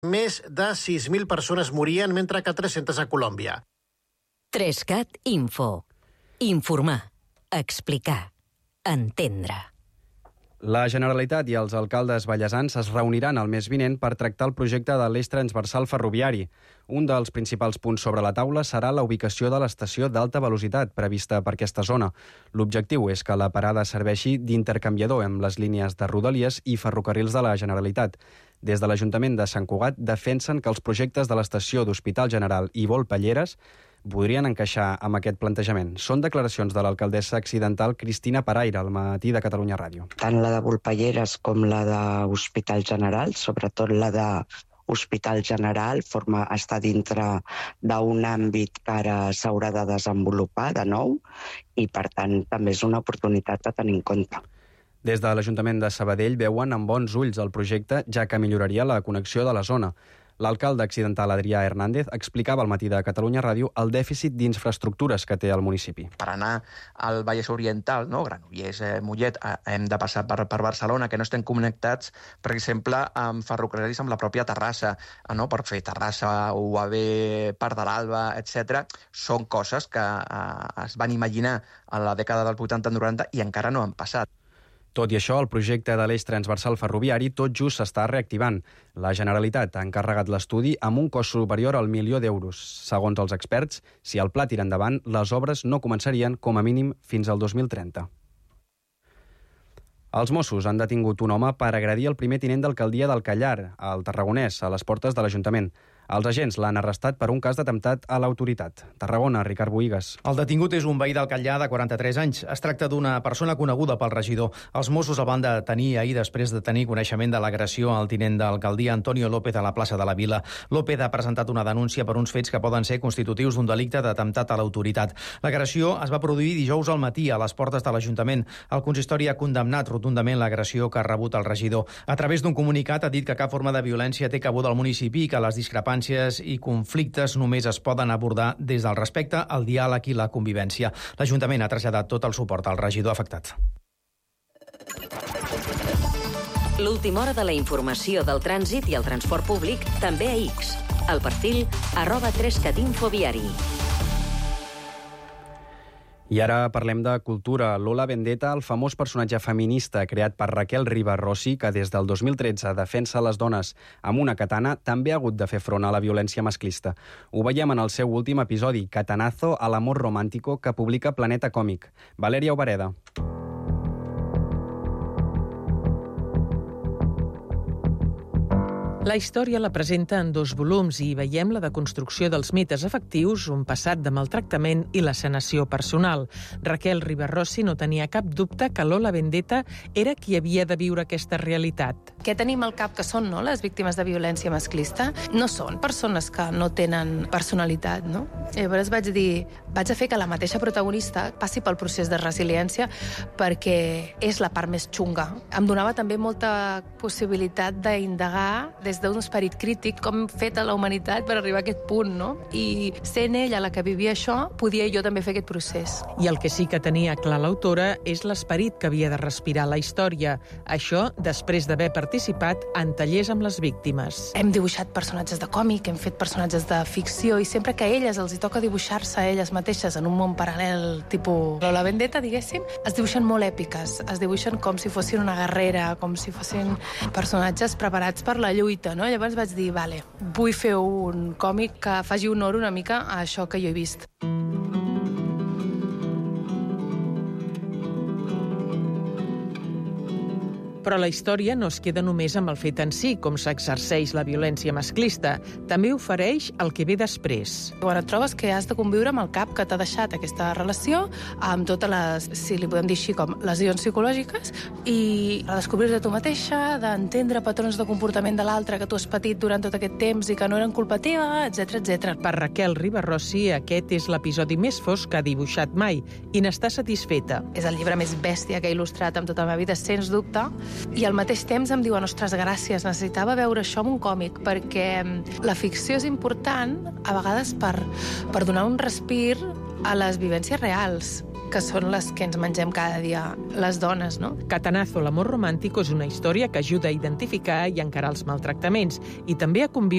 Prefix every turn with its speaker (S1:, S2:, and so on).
S1: Més de 6.000 persones morien, mentre que 300 a Colòmbia.
S2: 3CAT Info. Informar, explicar, entendre.
S3: La Generalitat i els alcaldes vallesans es reuniran el mes vinent per tractar el projecte de l'eix transversal ferroviari. Un dels principals punts sobre la taula serà la ubicació de l'estació d'alta velocitat prevista per aquesta zona. L'objectiu és que la parada serveixi d'intercanviador amb les línies de Rodalies i ferrocarrils de la Generalitat. Des de l'Ajuntament de Sant Cugat defensen que els projectes de l'estació d'Hospital General i Volpelleres podrien encaixar amb aquest plantejament. Són declaracions de l'alcaldessa accidental Cristina Paraire al Matí de Catalunya Ràdio.
S4: Tant la de Volpelleres com la d'Hospital General, sobretot la d'Hospital General, està dintre d'un àmbit que ara s'haurà de desenvolupar de nou i, per tant, també és una oportunitat a tenir en compte.
S3: Des de l'Ajuntament de Sabadell veuen amb bons ulls el projecte, ja que milloraria la connexió de la zona. L'alcalde accidental Adrià Hernández explicava al Matí de Catalunya Ràdio el dèficit d'infraestructures que té el municipi.
S5: Per anar al Vallès Oriental, Granollers, Mollet, hem de passar per Barcelona, que no estem connectats, per exemple, amb ferrocarrils amb la pròpia Terrassa, per fer Terrassa, UAB, Parc de l'Alba, etc. Són coses que es van imaginar a la dècada del 80-90 i encara no han passat.
S3: Tot i això, el projecte de l'eix transversal ferroviari tot just s'està reactivant. La Generalitat ha encarregat l'estudi amb un cost superior al 1.000.000 d'euros. Segons els experts, si el pla tira endavant, les obres no començarien com a mínim fins al 2030. Els Mossos han detingut un home per agredir el primer tinent d'alcaldia del Callar, al Tarragonès, a les portes de l'Ajuntament. Els agents l'han arrestat per un cas d'atemptat a l'autoritat. Tarragona, Ricard Bohigas.
S6: El detingut és un veí del Catllar de 43 anys. Es tracta d'una persona coneguda pel regidor. Els Mossos el van detenir ahir després de tenir coneixement de l'agressió al tinent d'alcaldia Antonio López a la plaça de la Vila. López ha presentat una denúncia per uns fets que poden ser constitutius d'un delicte d'atemptat a l'autoritat. L'agressió es va produir dijous al matí a les portes de l'Ajuntament. El consistori ha condemnat rotundament l'agressió que ha rebut el regidor. A través d'un comunicat ha dit que cap forma de violència té cabuda al municipi i que les discrepàncies i conflictes només es poden abordar des del respecte, el diàleg i la convivència. L'Ajuntament ha traslladat tot el suport al regidor afectat.
S2: L'última hora de la informació del trànsit i el transport públic també a X. El perfil @3catinfoviari.
S3: I ara parlem de cultura. Lola Vendetta, el famós personatge feminista creat per Raquel Riba Rossi, que des del 2013 defensa les dones amb una katana, també ha hagut de fer front a la violència masclista. Ho veiem en el seu últim episodi, Katanazo al amor romántico, que publica Planeta Còmic. Valèria Obareda.
S7: La història la presenta en 2 volums i veiem la deconstrucció dels mites afectius, un passat de maltractament i la sanació personal. Raquel Riba-Rossi no tenia cap dubte que Lola Vendetta era qui havia de viure aquesta realitat.
S8: Què tenim al cap que són, les víctimes de violència masclista? No són persones que no tenen personalitat, no? Llavors vaig dir, vaig a fer que la mateixa protagonista passi pel procés de resiliència perquè és la part més xunga. Em donava també molta possibilitat d'indagar des d'un esperit crític com hem fet a la humanitat per arribar a aquest punt, no? I sent ella la que vivia això, podia jo també fer aquest procés.
S7: I el que sí que tenia clar l'autora és l'esperit que havia de respirar la història. Això després d'haver participat en tallers amb les víctimes.
S8: Hem dibuixat personatges de còmic, hem fet personatges de ficció i sempre que a elles els hi toca dibuixar-se a elles mateixes en un món paral·lel tipus Lola Vendetta, diguéssim, es dibuixen molt èpiques, es dibuixen com si fossin una guerrera, com si fossin personatges preparats per la lluita, no? Llavors vaig dir, vale, vull fer un còmic que faci honor una mica a això que jo he vist.
S7: Però la història no es queda només amb el fet en si, com s'exerceix la violència masclista. També ofereix el que ve després.
S8: Quan et trobes que has de conviure amb el cap que t'ha deixat aquesta relació, amb totes les, si li podem dir així, com lesions psicològiques, i redescobrir-te tu mateixa, d'entendre patrons de comportament de l'altre que tu has patit durant tot aquest temps i que no eren culpa teva, etc etc.
S7: Per Raquel Riba-Rossi, aquest és l'episodi més fosc que ha dibuixat mai i n'està satisfeta.
S8: És el llibre més bèstia que he il·lustrat amb tota la meva vida, sens dubte, i al mateix temps em diuen, ostres, gràcies, necessitava veure això en un còmic, perquè la ficció és important, a vegades, per donar un respir a les vivències reals. que són les que ens mengem cada dia les dones, no?
S7: Catanazo, l'amor romàntico, és una història que ajuda a identificar i encarar els maltractaments i també a conviure